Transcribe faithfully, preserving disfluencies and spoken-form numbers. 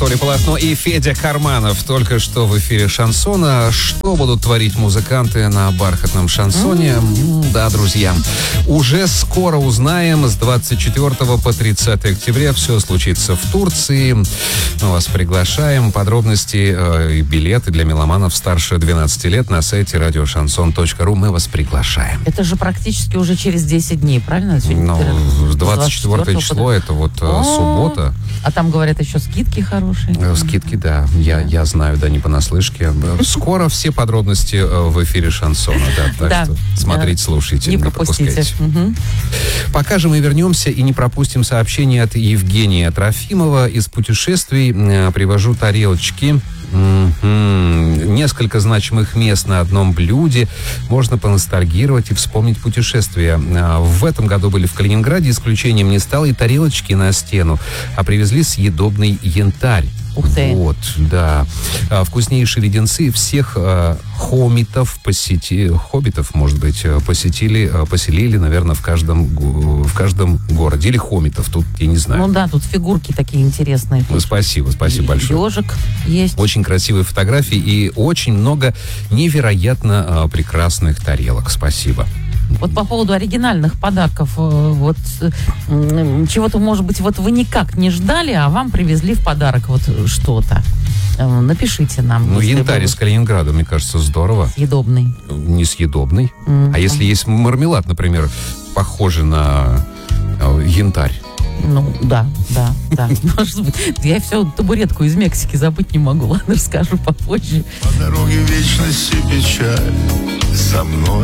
Толя Полотно и Федя Карманов только что в эфире шансона. Что будут творить музыканты на бархатном шансоне? Mm-hmm. Да, друзья, уже скоро узнаем. С двадцать четвёртого по тридцатое октября все случится в Турции. Мы вас приглашаем. Подробности э, и билеты для меломанов старше двенадцати лет на сайте радио шансон точка ру. Мы вас приглашаем. Это же практически уже через десять дней, правильно? Ну, двадцать четвёртое число, это вот э, суббота. А там, говорят, еще скидки хорошие. Скидки, да. Я, я знаю, да, не понаслышке. Скоро все подробности в эфире шансона, да. Так да. что смотрите, слушайте, не, не пропустите. пропускайте. Угу. Пока же мы вернемся и не пропустим сообщение от Евгения Трофимова. Из путешествий привожу тарелочки. Mm-hmm. Несколько значимых мест на одном блюде. Можно поностальгировать и вспомнить путешествия. В этом году были в Калининграде. Исключением не стало и тарелочки на стену, а привезли съедобный янтарь. Ух ты. Вот, да. Вкуснейшие леденцы всех э, хомитов посети... хоббитов, может быть, посетили, поселили, наверное, в каждом, в каждом городе. Или хомитов, тут я не знаю. Ну да, тут фигурки такие интересные. Ну, спасибо, спасибо большое. Ежик есть. Очень красивые фотографии и очень много невероятно э, прекрасных тарелок. Спасибо. Вот по поводу оригинальных подарков, вот чего-то, может быть, вот вы никак не ждали, а вам привезли в подарок вот что-то. Напишите нам. Ну, янтарь из Калининграда, мне кажется, здорово. Съедобный. Несъедобный. Mm-hmm. А если есть мармелад, например, похожий на янтарь? Ну, да, да, да. Может быть. Я все табуретку из Мексики забыть не могу. Ладно, расскажу попозже. По дороге вечности печаль со мной.